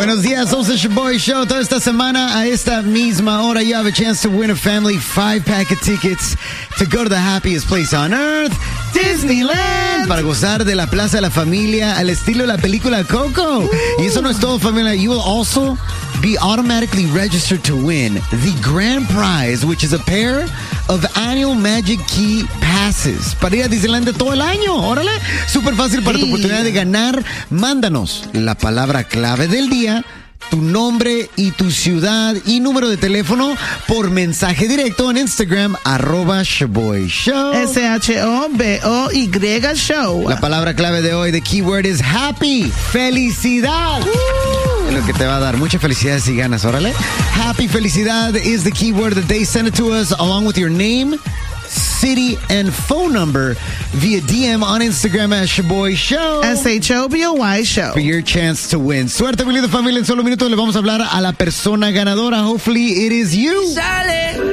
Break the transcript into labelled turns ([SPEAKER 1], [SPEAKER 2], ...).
[SPEAKER 1] Buenos días, somos el Shaboy Show. Toda esta semana a esta misma hora you have a chance to win a family 5-pack of tickets to go to the happiest place on earth, Disneyland, para gozar de la Plaza de la Familia al estilo de la película Coco. Y eso no es todo, familia. You will also be automatically registered to win the grand prize, which is a pair of annual Magic Key passes para ir a Disneyland de todo el año. Órale, súper fácil para tu oportunidad de ganar. Mándanos la palabra clave del día, tu nombre y tu ciudad y número de teléfono por mensaje directo en Instagram, @Shaboy Show.
[SPEAKER 2] SHOBOY Show.
[SPEAKER 1] La palabra clave de hoy, the keyword is happy. Felicidad. Es lo que te va a dar mucha felicidad si ganas, órale. Happy, felicidad is the keyword that they send it to us along with your name, city, and phone number via DM on Instagram at Shaboy Show.
[SPEAKER 2] SHOBOY Show.
[SPEAKER 1] For your chance to win. Suerte, mi linda familia. En solo minutos le vamos a hablar a la persona ganadora. Hopefully it is you.
[SPEAKER 3] Sale.